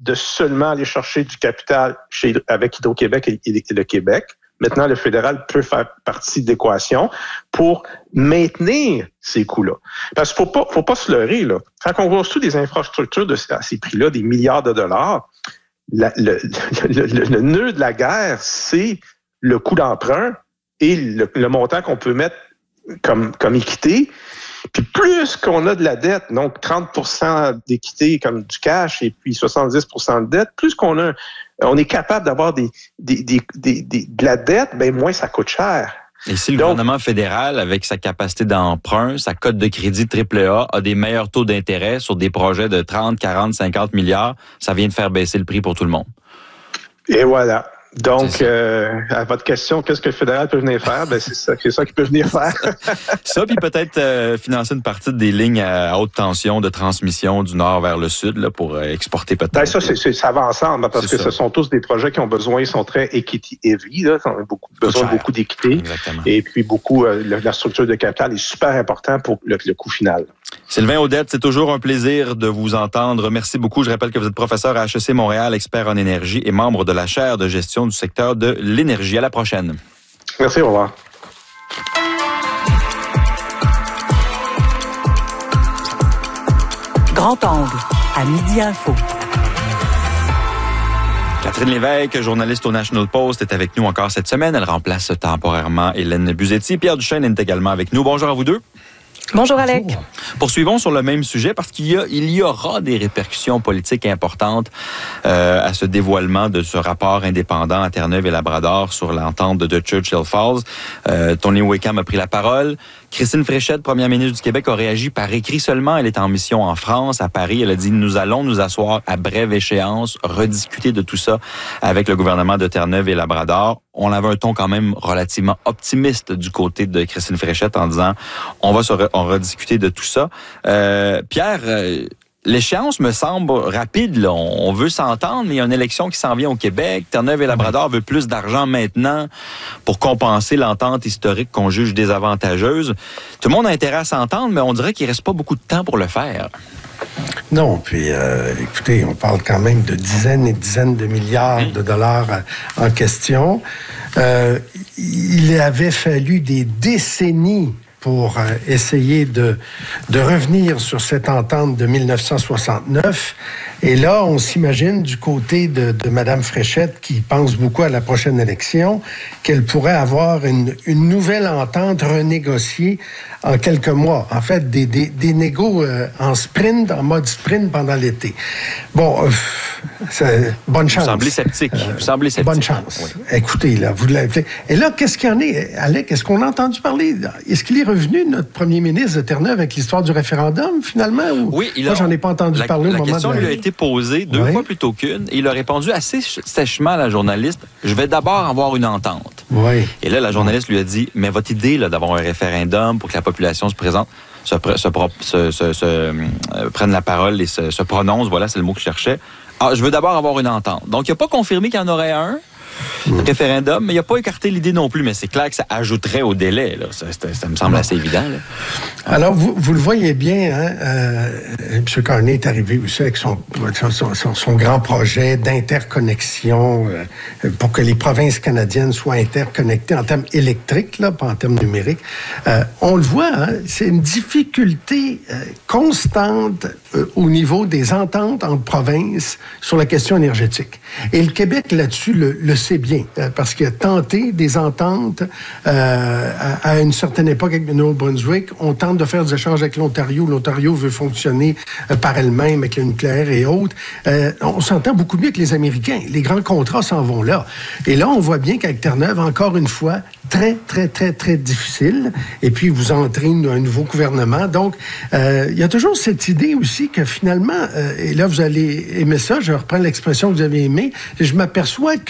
de seulement aller chercher du capital avec Hydro-Québec et le Québec. Maintenant, le fédéral peut faire partie de l'équation pour maintenir ces coûts-là. Parce qu'il faut pas se leurrer, là. Quand on construit des infrastructures à ces prix-là, des milliards de dollars, le nœud de la guerre, c'est le coût d'emprunt et le montant qu'on peut mettre comme équité. Puis plus qu'on a de la dette, donc 30% d'équité comme du cash et puis 70% de dette, plus on est capable d'avoir de la dette, ben moins ça coûte cher. Et si le gouvernement fédéral, avec sa capacité d'emprunt, sa cote de crédit AAA, a des meilleurs taux d'intérêt sur des projets de 30, 40, 50 milliards, ça vient de faire baisser le prix pour tout le monde. Et voilà. Donc, à votre question, qu'est-ce que le fédéral peut venir faire? Ben, c'est ça qu'il peut venir faire. Ça, puis peut-être financer une partie des lignes à haute tension de transmission du nord vers le sud là, pour exporter peut-être. Ben, ça va ensemble, parce que ce sont tous des projets qui ont besoin, ils sont très equity heavy, là, ont besoin de beaucoup d'équité. Exactement. Et puis la structure de capital est super important pour le coût final. Sylvain Audette, c'est toujours un plaisir de vous entendre. Merci beaucoup. Je rappelle que vous êtes professeur à HEC Montréal, expert en énergie et membre de la chaire de gestion du secteur de l'énergie. À la prochaine. Merci, au revoir. Grand angle, à Midi Info. Catherine Lévesque, journaliste au National Post, est avec nous encore cette semaine. Elle remplace temporairement Hélène Buzetti. Pierre Duchesne est également avec nous. Bonjour à vous deux. Bonjour Alec. Poursuivons sur le même sujet parce qu'il y aura des répercussions politiques importantes à ce dévoilement de ce rapport indépendant à Terre-Neuve et Labrador sur l'entente de Churchill Falls. Tony Wickham a pris la parole. Christine Fréchette, première ministre du Québec, a réagi par écrit seulement. Elle est en mission en France, à Paris. Elle a dit « Nous allons nous asseoir à brève échéance, rediscuter de tout ça avec le gouvernement de Terre-Neuve et Labrador ». On avait un ton quand même relativement optimiste du côté de Christine Fréchette en disant « On va rediscuter de tout ça ». Pierre, l'échéance me semble rapide. Là. On veut s'entendre, mais il y a une élection qui s'en vient au Québec. Terre-Neuve et Labrador veut plus d'argent maintenant pour compenser l'entente historique qu'on juge désavantageuse. Tout le monde a intérêt à s'entendre, mais on dirait qu'il reste pas beaucoup de temps pour le faire. Non, puis écoutez, on parle quand même de dizaines et dizaines de milliards de dollars en question. Il avait fallu des décennies pour essayer de revenir sur cette entente de 1969. Et là, on s'imagine du côté de Mme Fréchette, qui pense beaucoup à la prochaine élection, qu'elle pourrait avoir une nouvelle entente renégociée en quelques mois. En fait, des négos en mode sprint pendant l'été. Bon, bonne chance. Vous semblez sceptique. Bonne chance. Oui. Écoutez, là, vous l'avez. Et là, qu'est-ce qu'il y en est, Alec? Est-ce qu'on a entendu parler? Est-ce qu'il est revenu, notre premier ministre de Terre-Neuve, avec l'histoire du référendum, finalement? Oui, moi, j'en ai pas entendu parler au moment de la question lui a été posée deux fois plutôt qu'une, et il a répondu assez sèchement à la journaliste, « Je vais d'abord avoir une entente. » Oui. Et là, la journaliste lui a dit, « Mais votre idée là, d'avoir un référendum pour que la population se présente, prenne la parole et se prononce, voilà, c'est le mot que je cherchais. Ah, je veux d'abord avoir une entente. » Donc, il n'a pas confirmé qu'il y en aurait un référendum, mais il n'a pas écarté l'idée non plus, mais c'est clair que ça ajouterait au délai. Là. Ça me semble assez évident. Là. Alors, vous le voyez bien, hein, M. Carney est arrivé aussi avec son grand projet d'interconnexion pour que les provinces canadiennes soient interconnectées en termes électriques, là, pas en termes numériques. On le voit, hein, c'est une difficulté constante au niveau des ententes entre provinces sur la question énergétique. Et le Québec, là-dessus, le sait bien, parce qu'il a tenté des ententes à une certaine époque avec le Nouveau-Brunswick. On tente de faire des échanges avec l'Ontario. L'Ontario veut fonctionner par elle-même avec le nucléaire et autres. On s'entend beaucoup mieux que les Américains. Les grands contrats s'en vont là. Et là, on voit bien qu'avec Terre-Neuve, encore une fois, très, très, très, très difficile. Et puis, vous entrez un nouveau gouvernement. Donc, il y a toujours cette idée aussi que finalement, et là, vous allez aimer ça, je reprends l'expression que vous avez aimée, je m'aperçois que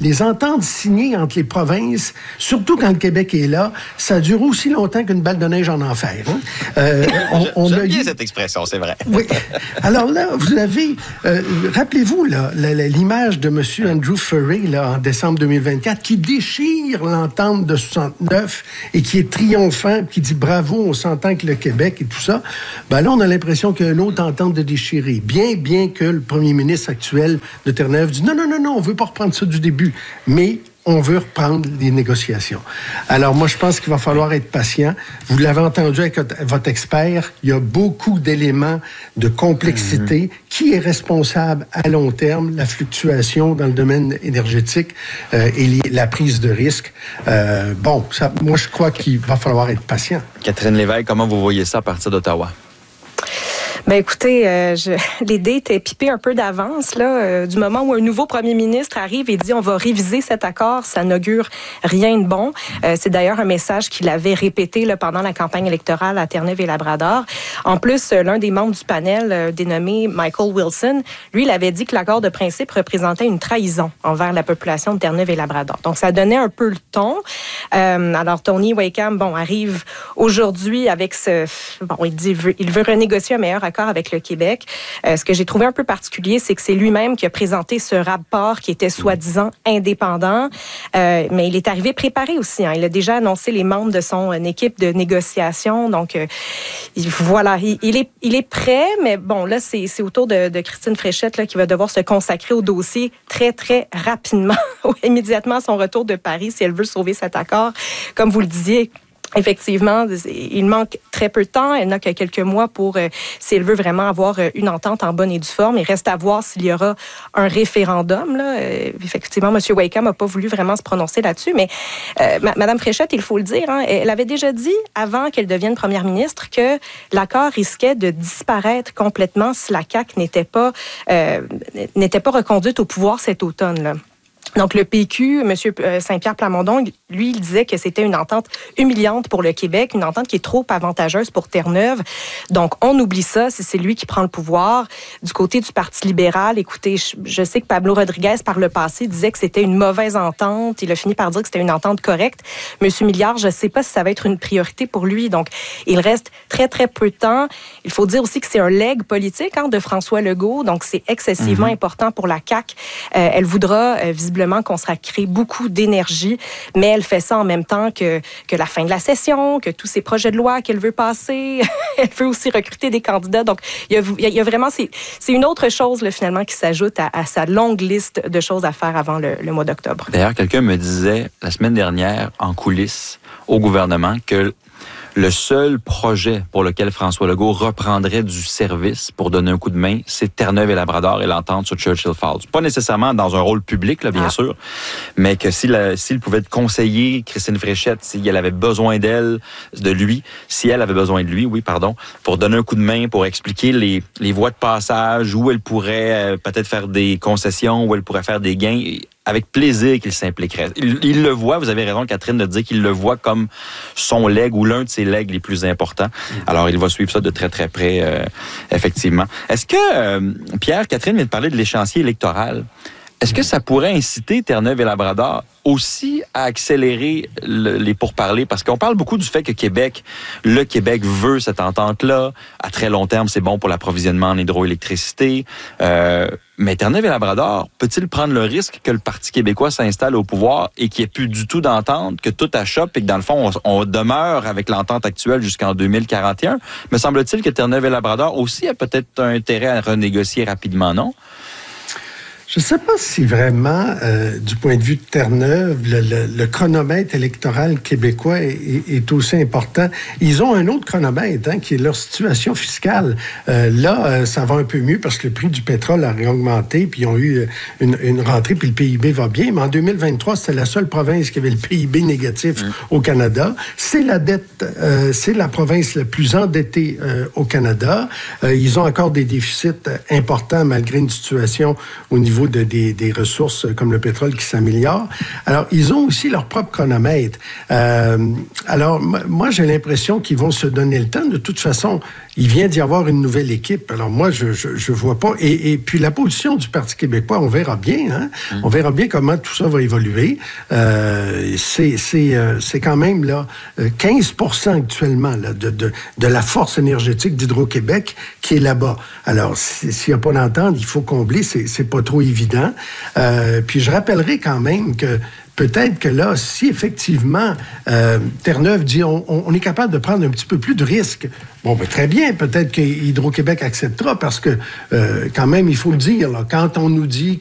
les ententes signées entre les provinces, surtout quand le Québec est là, ça dure aussi longtemps qu'une balle de neige en enfer. Hein? J'aime bien cette expression, c'est vrai. Oui. Alors là, vous avez... rappelez-vous l'image de M. Andrew Furray là, en décembre 2024 qui déchire l'entente de 69 et qui est triomphant, qui dit bravo, on s'entend avec le Québec et tout ça. Ben là, on a l'impression qu'il y a une autre entente de déchirer. Bien que le premier ministre actuel de Terre-Neuve dit non, on veut pas reprendre ça du début. Mais on veut reprendre les négociations. Alors, moi, je pense qu'il va falloir être patient. Vous l'avez entendu avec votre expert, il y a beaucoup d'éléments de complexité. Qui est responsable à long terme? La fluctuation dans le domaine énergétique et la prise de risque. Moi, je crois qu'il va falloir être patient. Catherine Lévesque, comment vous voyez ça à partir d'Ottawa? Ben écoutez, les dés étaient pipés un peu d'avance là. Du moment où un nouveau premier ministre arrive et dit on va réviser cet accord, ça n'augure rien de bon. C'est d'ailleurs un message qu'il avait répété là, pendant la campagne électorale à Terre-Neuve et Labrador. En plus, l'un des membres du panel, dénommé Michael Wilson, lui, il avait dit que l'accord de principe représentait une trahison envers la population de Terre-Neuve et Labrador. Donc, ça donnait un peu le ton. Alors, Tony Wakeham, arrive aujourd'hui avec il veut renégocier un meilleur accord avec le Québec. Ce que j'ai trouvé un peu particulier, c'est que c'est lui-même qui a présenté ce rapport qui était soi-disant indépendant, mais il est arrivé préparé aussi. Hein. Il a déjà annoncé les membres de son équipe de négociation. Donc, voilà, il est prêt, mais bon, là, c'est au tour de Christine Fréchette là, qui va devoir se consacrer au dossier très, très rapidement, immédiatement à son retour de Paris, si elle veut sauver cet accord. Comme vous le disiez, effectivement, il manque très peu de temps. Elle n'a que quelques mois pour, si elle veut vraiment avoir une entente en bonne et due forme. Il reste à voir s'il y aura un référendum. Là. Effectivement, M. Wakeham n'a pas voulu vraiment se prononcer là-dessus. Mais Mme Fréchette, il faut le dire, hein, elle avait déjà dit, avant qu'elle devienne première ministre, que l'accord risquait de disparaître complètement si la CAQ n'était pas reconduite au pouvoir cet automne. Là. Donc, le PQ, M. Saint-Pierre Plamondon, lui, il disait que c'était une entente humiliante pour le Québec, une entente qui est trop avantageuse pour Terre-Neuve. Donc, on oublie ça si c'est lui qui prend le pouvoir. Du côté du Parti libéral, écoutez, je sais que Pablo Rodriguez, par le passé, disait que c'était une mauvaise entente. Il a fini par dire que c'était une entente correcte. M. Milliard, je ne sais pas si ça va être une priorité pour lui. Donc, il reste très, très peu de temps. Il faut dire aussi que c'est un legs politique de François Legault. Donc, c'est excessivement important pour la CAQ. Elle voudra visiblement consacrer beaucoup d'énergie, mais elle fait ça en même temps que la fin de la session, que tous ces projets de loi qu'elle veut passer. Elle veut aussi recruter des candidats. Donc, il y a vraiment... C'est une autre chose, là, finalement, qui s'ajoute à sa longue liste de choses à faire avant le mois d'octobre. D'ailleurs, quelqu'un me disait la semaine dernière, en coulisses, au gouvernement, que le seul projet pour lequel François Legault reprendrait du service pour donner un coup de main, c'est Terre-Neuve et Labrador et l'entente sur Churchill Falls. Pas nécessairement dans un rôle public, là, bien sûr, mais que s'il pouvait conseiller Christine Fréchette, si elle avait besoin si elle avait besoin de lui, pour donner un coup de main, pour expliquer les voies de passage, où elle pourrait peut-être faire des concessions, où elle pourrait faire des gains, avec plaisir qu'il s'impliquerait. Il le voit, vous avez raison, Catherine, de dire qu'il le voit comme son legs ou l'un de ses legs les plus importants. Alors, il va suivre ça de très, très près, effectivement. Est-ce que, Pierre, Catherine vient de parler de l'échéancier électoral. Est-ce que ça pourrait inciter Terre-Neuve et Labrador aussi à accélérer les pourparlers? Parce qu'on parle beaucoup du fait que le Québec veut cette entente-là. À très long terme, c'est bon pour l'approvisionnement en hydroélectricité. Mais Terre-Neuve et Labrador, peut-il prendre le risque que le Parti québécois s'installe au pouvoir et qu'il n'y ait plus du tout d'entente, que tout achoppe et que dans le fond, on demeure avec l'entente actuelle jusqu'en 2041? Me semble-t-il que Terre-Neuve et Labrador aussi a peut-être un intérêt à renégocier rapidement, non? Je ne sais pas si vraiment, du point de vue de Terre-Neuve, le chronomètre électoral québécois est aussi important. Ils ont un autre chronomètre, qui est leur situation fiscale. Là, ça va un peu mieux parce que le prix du pétrole a réaugmenté, puis ils ont eu une rentrée, puis le PIB va bien. Mais en 2023, c'était la seule province qui avait le PIB négatif au Canada. C'est la dette, c'est la province la plus endettée au Canada. Ils ont encore des déficits importants malgré une situation au niveau des ressources comme le pétrole qui s'améliore. Alors, ils ont aussi leur propre chronomètre. Alors, moi, j'ai l'impression qu'ils vont se donner le temps. De toute façon, il vient d'y avoir une nouvelle équipe. Alors moi, je vois pas. Et puis la position du Parti québécois, on verra bien. Hein? On verra bien comment tout ça va évoluer. C'est quand même là 15% actuellement là, de la force énergétique d'Hydro-Québec qui est là-bas. Alors, s'il n'y a pas d'entente, il faut combler. C'est pas trop évident. Puis je rappellerai quand même que peut-être que là, si effectivement Terre-Neuve dit on est capable de prendre un petit peu plus de risques, bon, ben, très bien, peut-être que Hydro-Québec acceptera parce que quand même, il faut le dire, là, quand on nous dit